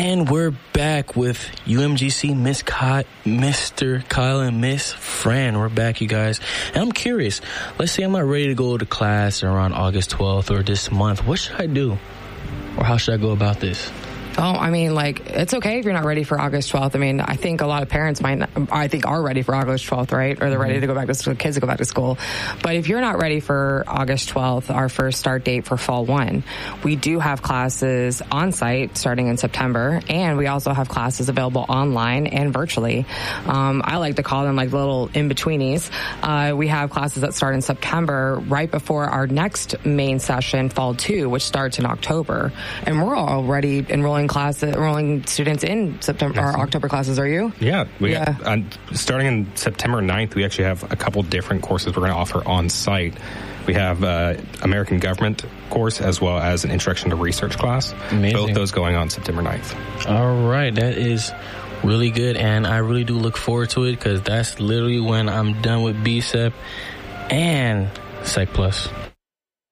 And we're back with UMGC, Mr. Kyle and Miss Fran. We're back, you guys. And I'm curious. Let's say I'm not ready to go to class around August 12th or this month. What should I do? Or how should I go about this? Oh, I mean, like, it's okay if you're not ready for August 12th. I mean, I think a lot of parents are ready for August 12th, right? Or they're ready to go back to school, kids to go back to school. But if you're not ready for August 12th, our first start date for Fall 1, we do have classes on site starting in September. And we also have classes available online and virtually. I like to call them like little in-betweenies. We have classes that start in September right before our next main session, Fall 2, which starts in October. And we're already enrolling students in September or October classes. Are you? Yeah. Starting in September 9th, we actually have a couple different courses we're going to offer on site. We have American Government course as well as an Introduction to Research class. Amazing. Both those going on September 9th. All right. That is really good, and I really do look forward to it because that's literally when I'm done with BCEP and Sec Plus.